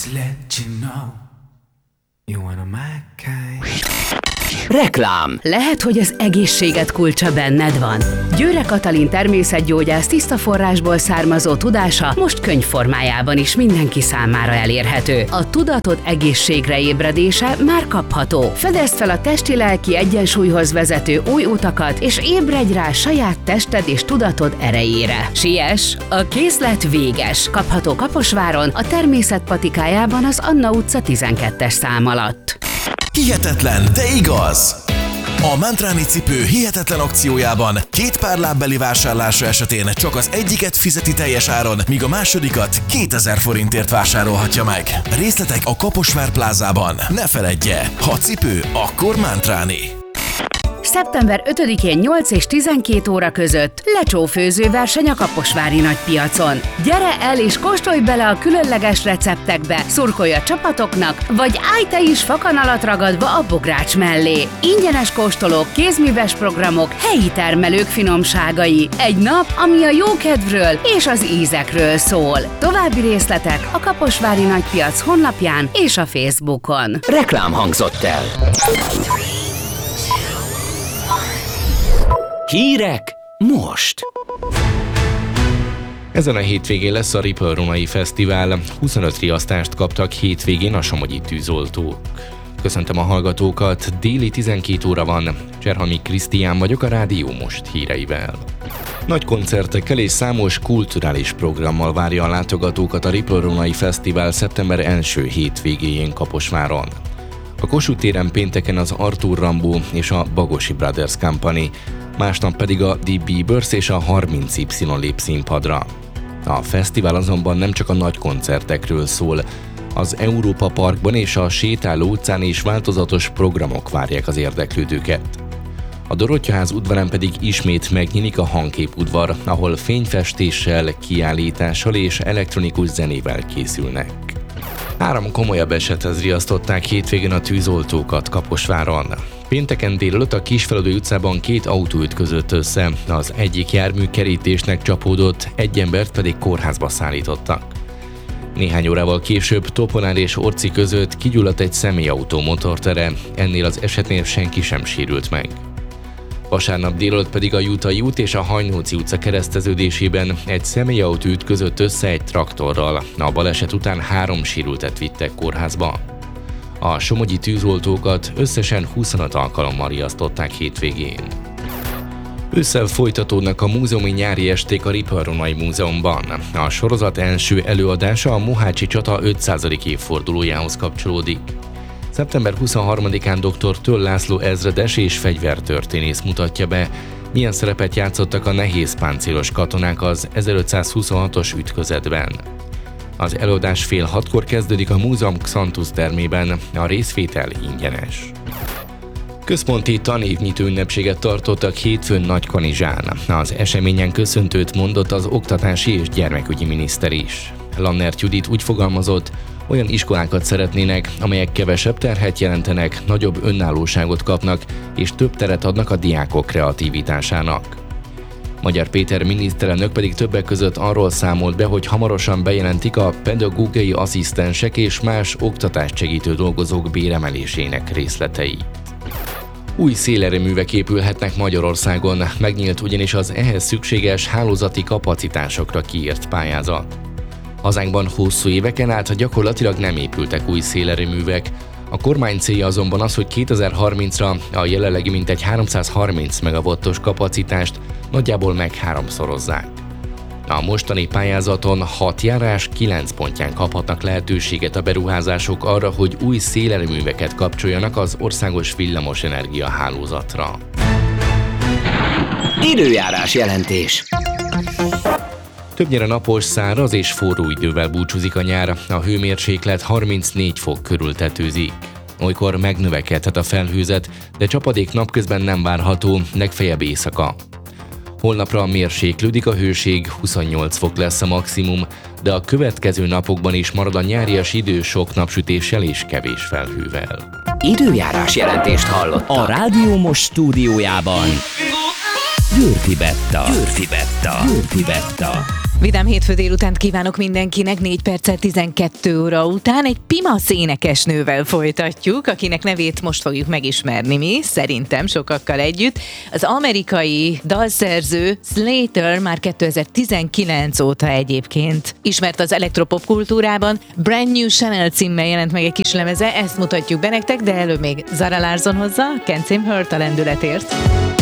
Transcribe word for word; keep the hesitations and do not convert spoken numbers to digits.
to let you know you're one of my kind. Reklám. Lehet, hogy az egészséged kulcsa benned van. Győre Katalin természetgyógyász tiszta forrásból származó tudása most könyvformájában is mindenki számára elérhető. A tudatod egészségre ébredése már kapható. Fedezd fel a testi-lelki egyensúlyhoz vezető új utakat, és ébredj rá saját tested és tudatod erejére. Siess, a készlet véges. Kapható Kaposváron, a Természet patikájában az Anna utca tizenkettes szám alatt. Hihetetlen, de igaz! A Mantráni cipő hihetetlen akciójában két pár lábbeli vásárlása esetén csak az egyiket fizeti teljes áron, míg a másodikat kétezer forintért vásárolhatja meg. Részletek a Kaposvár plázában. Ne feledje, ha cipő, akkor Mantráni. szeptember ötödikén nyolc és tizenkét óra között lecsófőző verseny a kaposvári nagypiacon. Gyere el és kóstolj bele a különleges receptekbe, szurkolj a csapatoknak, vagy állj te is fakanalat ragadva a bogrács mellé. Ingyenes kóstolók, kézműves programok, helyi termelők finomságai. Egy nap, ami a jókedvről és az ízekről szól. További részletek a Kaposvári Nagypiac honlapján és a Facebookon. Reklám hangzott el. Hírek most! Ezen a hétvégén lesz a Ripple Runai Fesztivál. huszonöt riasztást kaptak hétvégén a somogyi tűzoltók. Köszöntöm a hallgatókat, déli tizenkét óra van. Cserhami Krisztián vagyok a Rádió Most híreivel. Nagy koncertekkel és számos kulturális programmal várja a látogatókat a Ripple Runai Fesztivál szeptember első hétvégéjén Kaposváron. A Kossuth téren pénteken az Arthur Rimbaud és a Bagosi Brothers Company, másnap pedig a The Biebers és a harminc Y lép színpadra. A fesztivál azonban nem csak a nagy koncertekről szól. Az Európa Parkban és a Sétáló utcán is változatos programok várják az érdeklődőket. A Dorottyaház udvarán pedig ismét megnyílik a Hangkép udvar, ahol fényfestéssel, kiállítással és elektronikus zenével készülnek. Három komolyabb esethez riasztották hétvégén a tűzoltókat Kaposváron. Pénteken délelőtt a Kisfaludy utcában két autó ütközött össze, az egyik jármű kerítésnek csapódott, egy embert pedig kórházba szállítottak. Néhány órával később Toponár és Orci között kigyulladt egy személyautó motortere, ennél az esetnél senki sem sérült meg. Vasárnap délelőtt pedig a Jutai út és a Hajnóci utca kereszteződésében egy személyautó ütközött össze egy traktorral. A baleset után három sérültet vittek kórházba. A somogyi tűzoltókat összesen huszonöt alkalommal riasztották hétvégén. Ősszel folytatódnak a múzeumi nyári esték a Ripple Runai Múzeumban. A sorozat első előadása a Mohácsi csata ötszázadik évfordulójához kapcsolódik. szeptember huszonharmadikán dr. Töll László ezredes és fegyvertörténész mutatja be, milyen szerepet játszottak a nehéz páncélos katonák az ezerötszázhuszonhatos ütközetben. Az előadás fél hatkor kezdődik a múzeum Xantus termében, a részvétel ingyenes. Központi tanévnyitó ünnepséget tartottak hétfőn Nagykanizsán. Az eseményen köszöntőt mondott az oktatási és gyermekügyi miniszter is. Lannert Judit úgy fogalmazott, olyan iskolákat szeretnének, amelyek kevesebb terhet jelentenek, nagyobb önállóságot kapnak és több teret adnak a diákok kreativitásának. Magyar Péter miniszterelnök pedig többek között arról számolt be, hogy hamarosan bejelentik a pedagógiai asszisztensek és más oktatást segítő dolgozók béremelésének részleteit. Új szélerőművek épülhetnek Magyarországon, megnyílt ugyanis az ehhez szükséges hálózati kapacitásokra kiírt pályázat. Hazánkban hosszú éveken át gyakorlatilag nem épültek új szélerőművek. A kormány célja azonban az, hogy kétezer-harmincra a jelenlegi mintegy háromszázharminc megawattos kapacitást nagyjából megháromszorozzák. A mostani pályázaton hat járás kilenc pontján kaphatnak lehetőséget a beruházások arra, hogy új szélerőműveket kapcsoljanak az országos villamosenergia hálózatra. Időjárás jelentés. Többnyire napos, száraz és forró idővel búcsúzik a nyár, a hőmérséklet harmincnégy fok körül tetőzik. Olykor megnövekedhet a felhőzet, de csapadék napközben nem várható, legfeljebb éjszaka. Holnapra mérséklődik a hőség, huszonnyolc fok lesz a maximum, de a következő napokban is marad a nyárias idő sok napsütéssel és kevés felhővel. Időjárás jelentést hallottak a Rádió Most stúdiójában. Győrfi Betta. Győrfi Betta. Győrfi Betta. Vidám hétfő délutánt kívánok mindenkinek, négy perccel tizenkettő óra után egy pimasz énekesnővel folytatjuk, akinek nevét most fogjuk megismerni mi, szerintem sokakkal együtt. Az amerikai dalszerző Slater már kétezer-tizenkilenc óta egyébként ismert az elektropop kultúrában. Brand New Chanel címmel jelent meg egy kis lemeze, ezt mutatjuk be nektek, de előbb még Zara Larsson hozza, Can't Seem Hurt a lendületért.